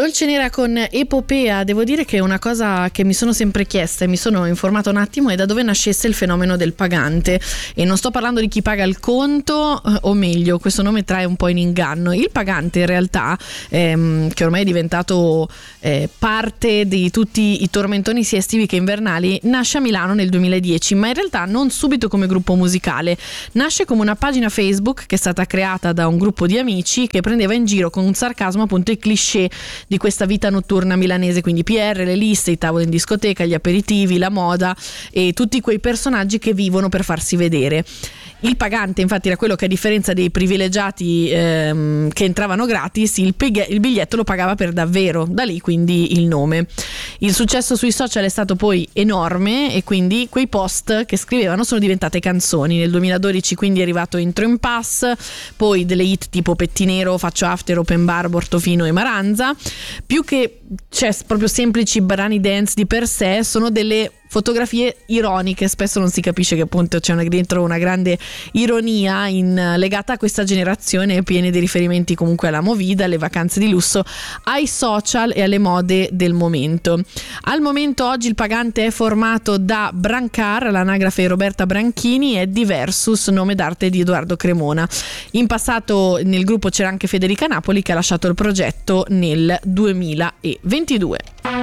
Dolce Nera con Epopea. Devo dire che è una cosa che mi sono sempre chiesta e mi sono informata un attimo, è da dove nascesse il fenomeno del pagante, e non sto parlando di chi paga il conto, o meglio, questo nome trae un po' in inganno. Il pagante in realtà, che ormai è diventato parte di tutti i tormentoni sia estivi che invernali, nasce a Milano nel 2010, ma in realtà non subito come gruppo musicale. Nasce come una pagina Facebook che è stata creata da un gruppo di amici che prendeva in giro con un sarcasmo appunto i cliché di questa vita notturna milanese, quindi PR, le liste, i tavoli in discoteca, gli aperitivi, la moda e tutti quei personaggi che vivono per farsi vedere. Il pagante infatti era quello che, a differenza dei privilegiati che entravano gratis, il biglietto lo pagava per davvero, da lì quindi il nome. Il successo sui social è stato poi enorme e quindi quei post che scrivevano sono diventate canzoni. Nel 2012 quindi è arrivato Intro in Pass, poi delle hit tipo Pettinero, Faccio After, Open Bar, Portofino e Maranza. Più che proprio semplici brani dance di per sé, sono delle fotografie ironiche, spesso non si capisce che appunto c'è dentro una grande ironia legata a questa generazione, piene di riferimenti comunque alla movida, alle vacanze di lusso, ai social e alle mode del momento. Al momento oggi il pagante è formato da Brancar, l'anagrafe Roberta Branchini, e di Versus, nome d'arte di Edoardo Cremona. In passato nel gruppo c'era anche Federica Napoli, che ha lasciato il progetto nel 2022.